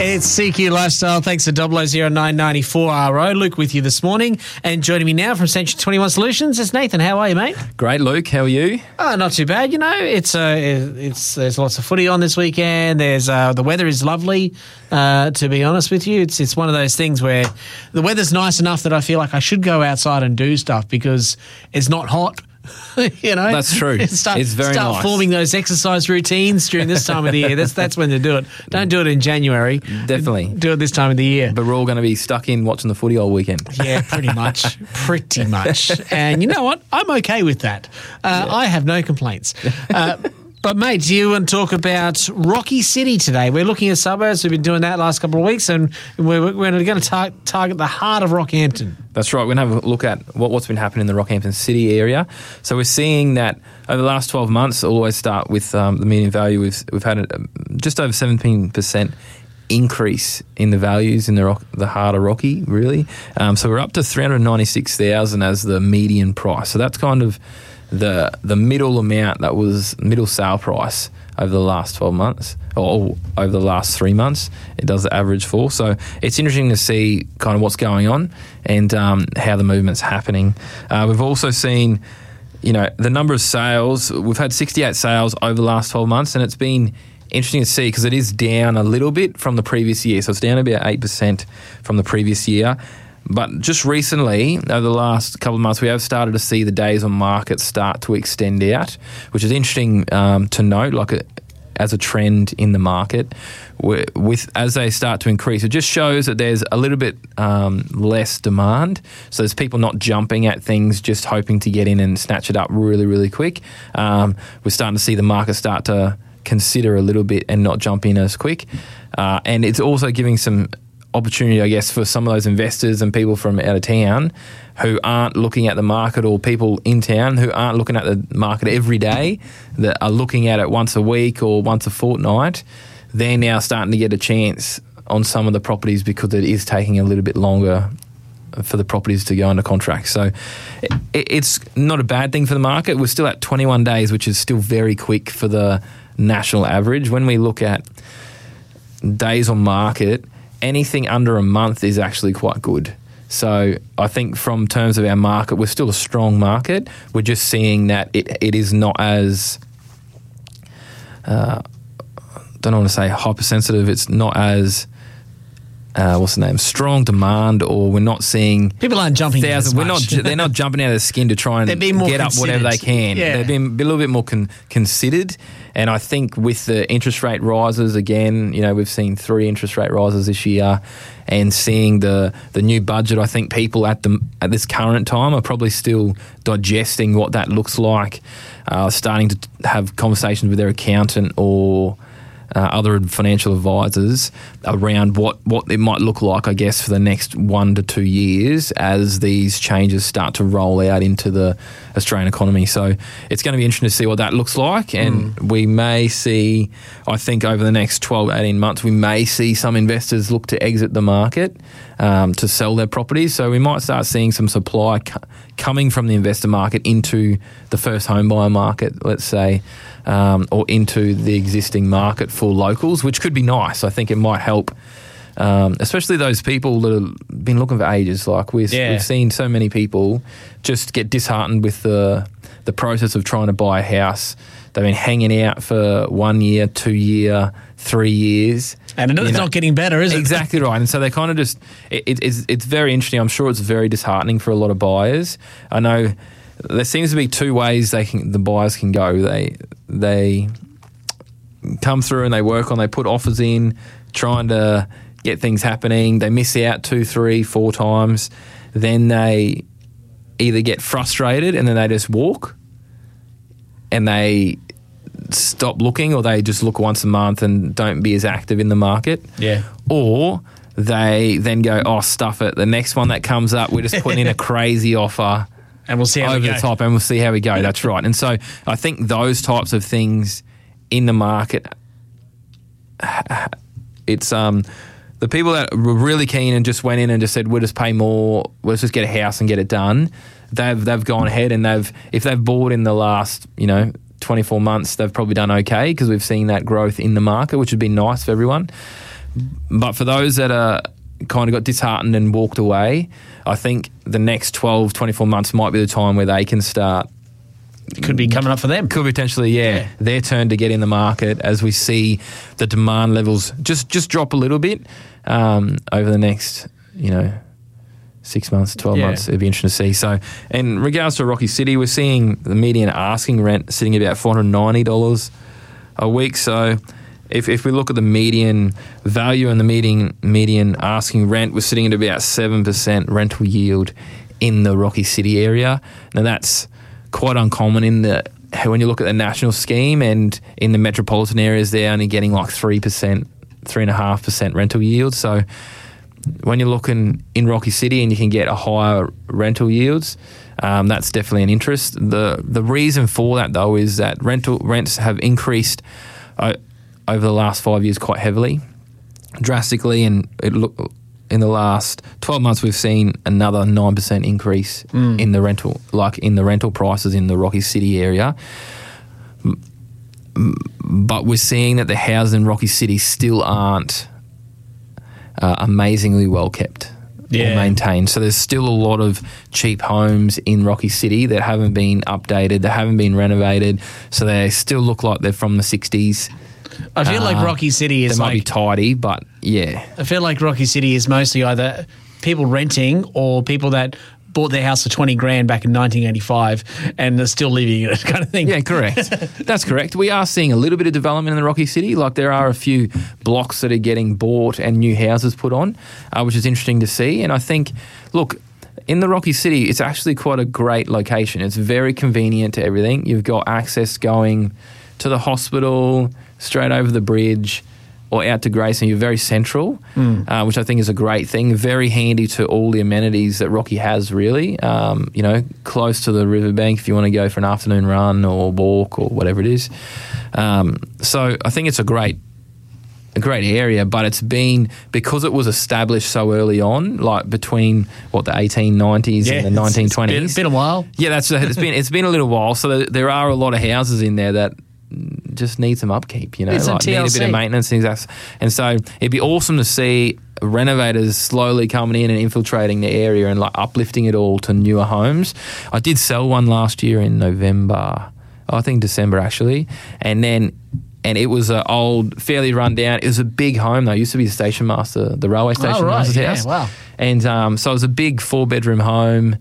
It's CQ Lifestyle. Thanks to 00994RO. Luke with you this morning. And joining me now from Century 21 Solutions is Nathan. How are you, mate? Great, Luke. How are you? Not too bad. You know, there's lots of footy on this weekend. The weather is lovely, to be honest with you. It's one of those things where the weather's nice enough that I feel like I should go outside and do stuff because it's not hot. You know, that's true. It's very nice. Forming those exercise routines during this time of the year. That's when to do it. Don't do it in January. Definitely do it this time of the year. But we're all going to be stuck in watching the footy all weekend. Yeah, pretty much. And you know what? I'm okay with that. I have no complaints. But, mate, do you want to talk about Rocky City today? We're looking at suburbs. We've been doing that last couple of weeks, and we're going to target the heart of Rockhampton. That's right. We're going to have a look at what's been happening in the Rockhampton City area. So we're seeing that over the last 12 months, I'll always start with the median value. We've had just over 17% increase in the values in the heart of Rocky, really. So we're up to $396,000 as the median price. So that's kind of the middle amount, that was middle sale price over the last 12 months or over the last 3 months. It does the average for. So it's interesting to see kind of what's going on and how the movement's happening. We've also seen, you know, the number of sales. We've had 68 sales over the last 12 months, and it's been interesting to see because it is down a little bit from the previous year. So it's down about 8% from the previous year. But just recently, over the last couple of months, we have started to see the days on market start to extend out, which is interesting to note, as a trend in the market. As they start to increase, it just shows that there's a little bit less demand. So there's people not jumping at things, just hoping to get in and snatch it up really, really quick. We're starting to see the market start to consider a little bit and not jump in as quick. And it's also giving some opportunity, I guess, for some of those investors and people from out of town who aren't looking at the market, or people in town who aren't looking at the market every day, that are looking at it once a week or once a fortnight. They're now starting to get a chance on some of the properties because it is taking a little bit longer for the properties to go under contract. So it's not a bad thing for the market. We're still at 21 days, which is still very quick for the national average. When we look at days on market, anything under a month is actually quite good. So I think from terms of our market, we're still a strong market. We're just seeing that it is not as, don't want to say hypersensitive, it's not as, strong demand, or we're not seeing people aren't jumping as much. They're not jumping out of their skin to try and get up whatever they can. Yeah. They've been a little bit more considered. And I think with the interest rate rises again, you know, we've seen 3 interest rate rises this year, and seeing the new budget, I think people at this current time are probably still digesting what that looks like, starting to have conversations with their accountant or other financial advisors around what it might look like, I guess, for the next 1 to 2 years as these changes start to roll out into the Australian economy. So it's going to be interesting to see what that looks like, and we may see, I think over the next 12 to 18 months, we may see some investors look to exit the market to sell their properties. So we might start seeing some supply coming from the investor market into the first home buyer market, let's say, or into the existing market for locals, which could be nice. I think it might help, especially those people that have been looking for ages. Like we've seen so many people just get disheartened with the process of trying to buy a house. They've been hanging out for 1 year, 2 year, 3 years. And it's not getting better, is it? Exactly right. And so they kind of just, it's very interesting. I'm sure it's very disheartening for a lot of buyers. I know there seems to be 2 ways the buyers can go. They come through and they put offers in, trying to get things happening. They miss out 2, 3, 4 times. Then they either get frustrated and then they just walk and they stop looking, or they just look once a month and don't be as active in the market. Yeah. Or they then go, oh, stuff it. The next one that comes up, we're just putting in a crazy offer. And we'll see how we go. Over the top, and we'll see how we go. That's right. And so I think those types of things in the market, it's the people that were really keen and just went in and just said, we'll just pay more, let's just get a house and get it done. They've gone ahead, and if they've bought in the last 24 months, they've probably done okay, because we've seen that growth in the market, which would be nice for everyone. But for those that are kind of got disheartened and walked away, I think the next 12, 24 months might be the time where they can start. It could be coming up for them. Could potentially, their turn to get in the market as we see the demand levels just drop a little bit over the next, 6 months, 12 months. It'd be interesting to see. So in regards to Rocky City, we're seeing the median asking rent sitting at about $490 a week. So if we look at the median value and the median asking rent, we're sitting at about 7% rental yield in the Rocky City area. Now that's quite uncommon when you look at the national scheme, and in the metropolitan areas they're only getting like 3%, 3.5% rental yield. So when you're looking in Rocky City and you can get a higher rental yields, that's definitely an interest. The reason for that though is that rents have increased over the last 5 years quite heavily, drastically, and in the last 12 months we've seen another 9% increase in the rental prices in the Rocky City area. But we're seeing that the houses in Rocky City still aren't amazingly well kept or maintained. So there's still a lot of cheap homes in Rocky City that haven't been updated, that haven't been renovated, so they still look like they're from the 60s. I feel like Rocky City is they might be tidy, but I feel like Rocky City is mostly either people renting or people that bought their house for $20,000 back in 1985 and they're still living in it, kind of thing. Yeah, correct. That's correct. We are seeing a little bit of development in the Rocky City. Like there are a few blocks that are getting bought and new houses put on, which is interesting to see. And I think, look, in the Rocky City, it's actually quite a great location. It's very convenient to everything. You've got access going to the hospital, straight over the bridge, or out to Grayson. You're very central, which I think is a great thing. Very handy to all the amenities that Rocky has, really. Close to the riverbank if you want to go for an afternoon run or walk or whatever it is. So I think it's a great area, but it's been, because it was established so early on, like between the 1890s and the 1920s. It's been a while. Yeah, it's been a little while. So there are a lot of houses in there that just need some upkeep, need a bit of maintenance. And so it'd be awesome to see renovators slowly coming in and infiltrating the area and like uplifting it all to newer homes. I did sell one last year in November, I think December actually, and it was an old, fairly run down. It was a big home though. It used to be the railway station master's house. Wow. And so it was a big 4-bedroom home,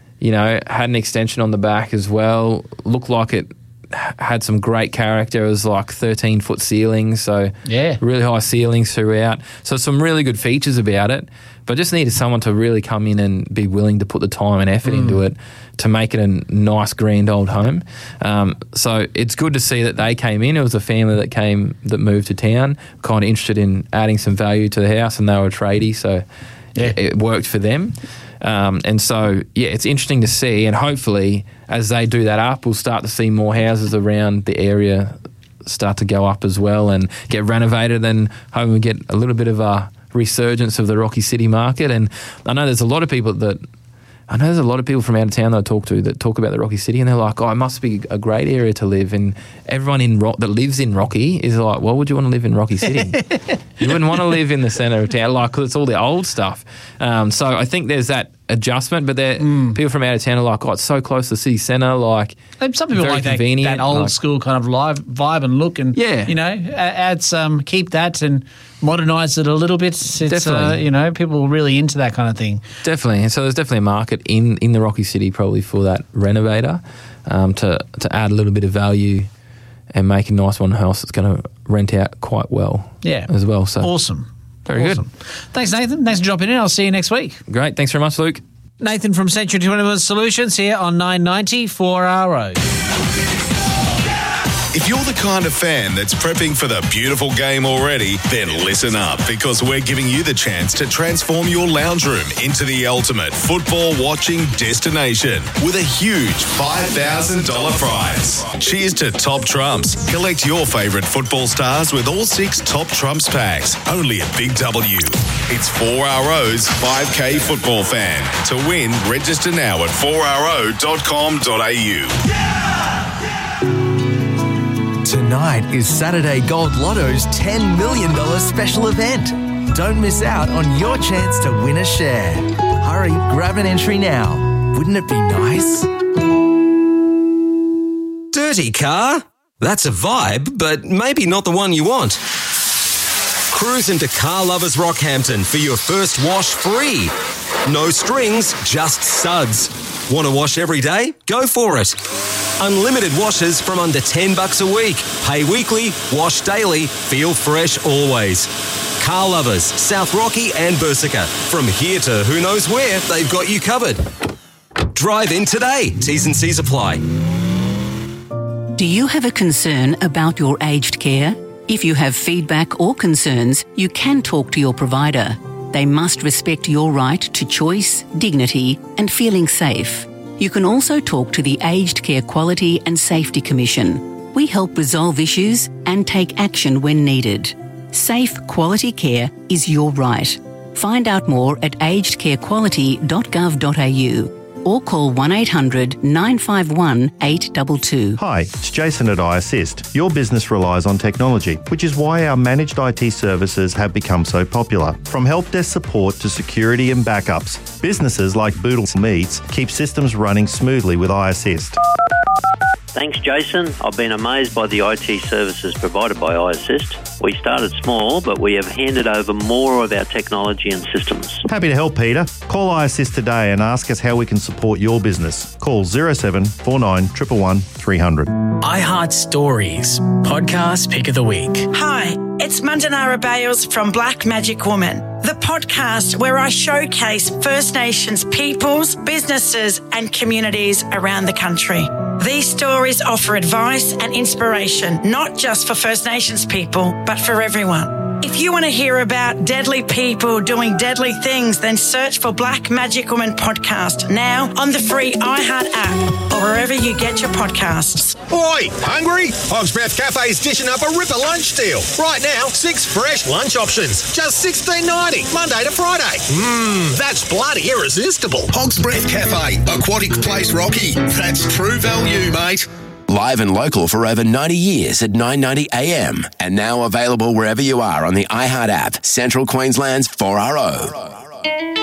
had an extension on the back as well. Looked like it had some great character. It was like 13-foot ceilings, so really high ceilings throughout. So some really good features about it, but just needed someone to really come in and be willing to put the time and effort into it to make it a nice, grand old home. So it's good to see that they came in. It was a family that moved to town, kind of interested in adding some value to the house, and they were a tradie, so it worked for them. And so, it's interesting to see, and hopefully as they do that up, we'll start to see more houses around the area start to go up as well and get renovated, and hopefully we get a little bit of a resurgence of the Rocky City market. And I know there's a lot of people from out of town that I talk to that talk about the Rocky City, and they're like, it must be a great area to live. And everyone that lives in Rocky is like, why would you want to live in Rocky City? You wouldn't want to live in the centre of town, because it's all the old stuff. So I think there's that adjustment, but people from out of town are like, it's so close to the city centre. Like, and some people like that old school kind of vibe and look, and add some, keep that and modernise it a little bit. It's, definitely. People are really into that kind of thing. Definitely. And so there's definitely a market in the Rocky City probably for that renovator to add a little bit of value and make a nice one house that's going to rent out quite well as well. So awesome. Very good. Thanks, Nathan. Thanks for dropping in. I'll see you next week. Great. Thanks very much, Luke. Nathan from Century 21 Solutions here on 990 4RO. If you're the kind of fan that's prepping for the beautiful game already, then listen up, because we're giving you the chance to transform your lounge room into the ultimate football watching destination with a huge $5,000 prize. Cheers to Top Trumps. Collect your favourite football stars with all 6 Top Trumps packs, only at Big W. It's 4RO's 5K football fan. To win, register now at 4RO.com.au. Tonight is Saturday Gold Lotto's $10 million special event. don't miss out on your chance to win a share. Hurry, grab an entry now. Wouldn't it be nice? Dirty car? That's a vibe, but maybe not the one you want. Cruise into Car Lovers Rockhampton for your first wash free. No strings, just suds. Want to wash every day? Go for it. Unlimited washes from under $10 a week. Pay weekly, wash daily, feel fresh always. Car Lovers, South Rocky and Bersica. From here to who knows where, they've got you covered. Drive in today. T's and C's apply. Do you have a concern about your aged care? If you have feedback or concerns, you can talk to your provider. They must respect your right to choice, dignity, and feeling safe. You can also talk to the Aged Care Quality and Safety Commission. We help resolve issues and take action when needed. Safe, quality care is your right. Find out more at agedcarequality.gov.au or call 1800 951 822. Hi, it's Jason at iAssist. Your business relies on technology, which is why our managed IT services have become so popular. From help desk support to security and backups, businesses like Boodle Meats keep systems running smoothly with iAssist. Thanks, Jason. I've been amazed by the IT services provided by iAssist. We started small, but we have handed over more of our technology and systems. Happy to help, Peter. Call iAssist today and ask us how we can support your business. Call 07 49 111 300. iHeart Stories, podcast pick of the week. Hi, it's Mandanara Bales from Black Magic Woman, the podcast where I showcase First Nations peoples, businesses and communities around the country. These stories offer advice and inspiration, not just for First Nations people, but for everyone. If you want to hear about deadly people doing deadly things, then search for Black Magic Woman Podcast now on the free iHeart app or wherever you get your podcasts. Oi, hungry? Hog's Breath Cafe is dishing up a ripper lunch deal. Right now, 6 fresh lunch options, just $16.90, Monday to Friday. That's bloody irresistible. Hog's Breath Cafe, Aquatic Place Rocky. That's true value, mate. Live and local for over 90 years at 9:90 a.m. and now available wherever you are on the iHeart app, Central Queensland's 4RO.